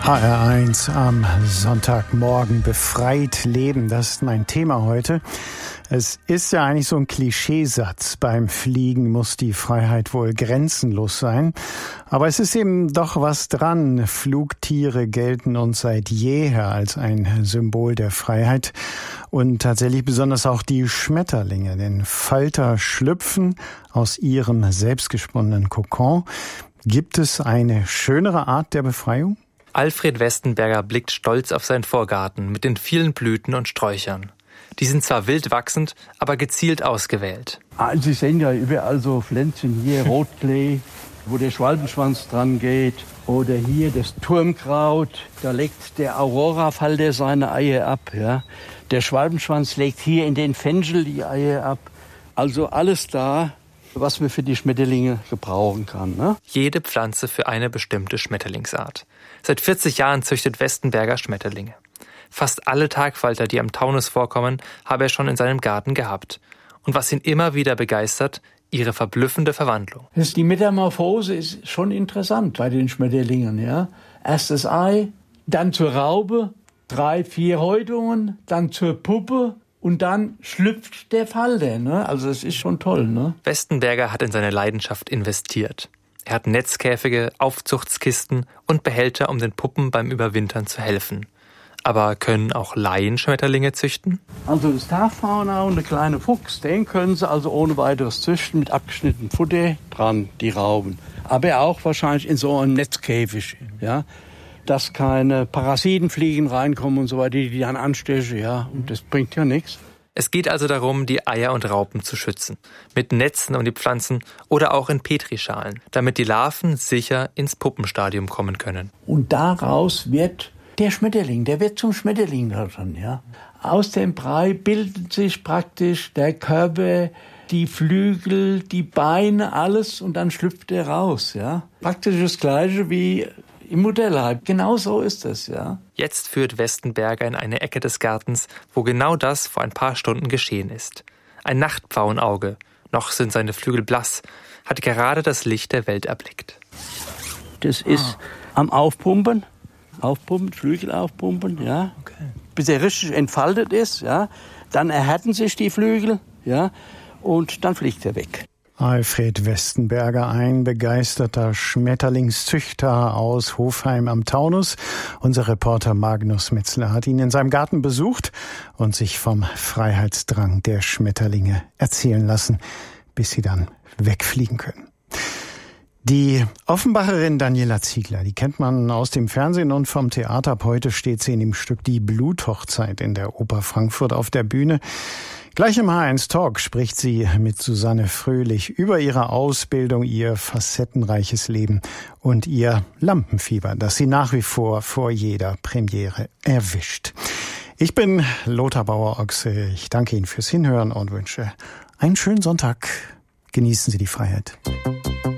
HR1 am Sonntagmorgen. Befreit leben, das ist mein Thema heute. Es ist ja eigentlich so ein Klischeesatz. Beim Fliegen muss die Freiheit wohl grenzenlos sein. Aber es ist eben doch was dran. Flugtiere gelten uns seit jeher als ein Symbol der Freiheit. Und tatsächlich besonders auch die Schmetterlinge. Denn Falter schlüpfen aus ihrem selbstgesponnenen Kokon. Gibt es eine schönere Art der Befreiung? Alfred Westenberger blickt stolz auf seinen Vorgarten mit den vielen Blüten und Sträuchern. Die sind zwar wild wachsend, aber gezielt ausgewählt. Sie sehen ja überall so Pflänzchen, hier Rotklee, wo der Schwalbenschwanz dran geht. Oder hier das Turmkraut, da legt der Aurorafalter seine Eier ab. Ja. Der Schwalbenschwanz legt hier in den Fenchel die Eier ab. Also alles da, was man für die Schmetterlinge gebrauchen kann. Ne? Jede Pflanze für eine bestimmte Schmetterlingsart. Seit 40 Jahren züchtet Westenberger Schmetterlinge. Fast alle Tagfalter, die am Taunus vorkommen, habe er schon in seinem Garten gehabt. Und was ihn immer wieder begeistert, ihre verblüffende Verwandlung. Die Metamorphose ist schon interessant bei den Schmetterlingen. Ja? Erst das Ei, dann zur Raupe, 3, 4 Häutungen, dann zur Puppe und dann schlüpft der Falter. Ne? Also das ist schon toll. Ne? Westenberger hat in seine Leidenschaft investiert. Er hat Netzkäfige, Aufzuchtskisten und Behälter, um den Puppen beim Überwintern zu helfen. Aber können auch Laien Schmetterlinge züchten? Also das Tagfauna und der kleine Fuchs, den können sie also ohne weiteres züchten mit abgeschnittenem Futter dran, die Rauben. Aber auch wahrscheinlich in so einem Netzkäfig, ja, dass keine Parasitenfliegen reinkommen und so weiter, die dann anstechen, ja, und das bringt ja nichts. Es geht also darum, die Eier und Raupen zu schützen. Mit Netzen um die Pflanzen oder auch in Petrischalen, damit die Larven sicher ins Puppenstadium kommen können. Und daraus wird der Schmetterling, der wird zum Schmetterling dann, ja. Aus dem Brei bildet sich praktisch der Körper, die Flügel, die Beine, alles und dann schlüpft er raus, ja. Praktisch das Gleiche wie im Modellleib. Genau so ist es, ja. Jetzt führt Westenberger in eine Ecke des Gartens, wo genau das vor ein paar Stunden geschehen ist. Ein Nachtpfauenauge, noch sind seine Flügel blass, hat gerade das Licht der Welt erblickt. Das ist am Aufpumpen, Flügel aufpumpen, ja. Okay. Bis er richtig entfaltet ist, ja. Dann erhärten sich die Flügel, ja, und dann fliegt er weg. Alfred Westenberger, ein begeisterter Schmetterlingszüchter aus Hofheim am Taunus. Unser Reporter Magnus Metzler hat ihn in seinem Garten besucht und sich vom Freiheitsdrang der Schmetterlinge erzählen lassen, bis sie dann wegfliegen können. Die Offenbacherin Daniela Ziegler, die kennt man aus dem Fernsehen und vom Theater. Ab heute steht sie in dem Stück Die Bluthochzeit in der Oper Frankfurt auf der Bühne. Gleich im H1 Talk spricht sie mit Susanne Fröhlich über ihre Ausbildung, ihr facettenreiches Leben und ihr Lampenfieber, das sie nach wie vor jeder Premiere erwischt. Ich bin Lothar Bauer-Ochse. Ich danke Ihnen fürs Hinhören und wünsche einen schönen Sonntag. Genießen Sie die Freiheit.